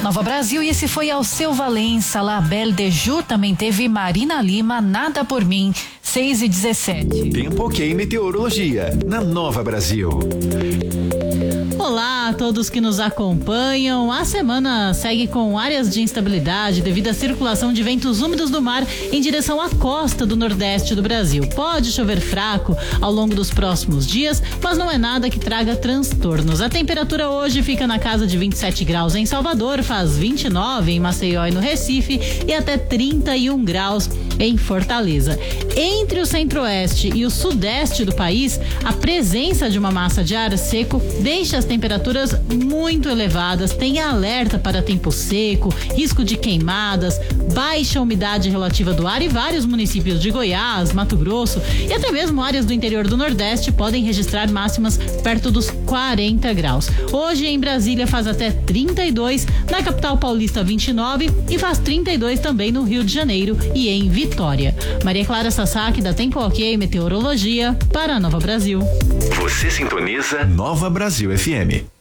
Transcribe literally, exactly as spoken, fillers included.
Nova Brasil, e esse foi Alceu Valença. La Belle de Jour também teve Marina Lima, Nada por Mim, seis e dezessete. Tempo Ok Meteorologia, na Nova Brasil. Olá a todos que nos acompanham. A semana segue com áreas de instabilidade devido à circulação de ventos úmidos do mar em direção à costa do nordeste do Brasil. Pode chover fraco ao longo dos próximos dias, mas não é nada que traga transtornos. A temperatura hoje fica na casa de vinte e sete graus em Salvador, faz vinte e nove em Maceió e no Recife e até trinta e um graus em Fortaleza. Entre o centro-oeste e o sudeste do país, a presença de uma massa de ar seco deixa as temperaturas muito elevadas. Tem alerta para tempo seco, risco de queimadas, baixa umidade relativa do ar, e vários municípios de Goiás, Mato Grosso e até mesmo áreas do interior do Nordeste podem registrar máximas perto dos quarenta graus. Hoje em Brasília faz até trinta e dois, na capital paulista vinte e nove e faz trinta e dois também no Rio de Janeiro e em Vitória. Maria Clara Sasaki, da Tempo Ok Meteorologia, para a Nova Brasil. Você sintoniza Nova Brasil F M.